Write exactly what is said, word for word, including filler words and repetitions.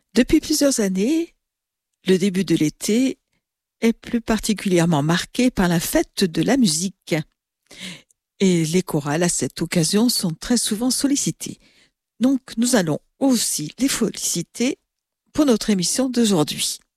Depuis plusieurs années, le début de l'été est plus particulièrement marqué par la fête de la musique. Et les chorales, à cette occasion, sont très souvent sollicitées. Donc, nous allons aussi les solliciter pour notre émission d'aujourd'hui.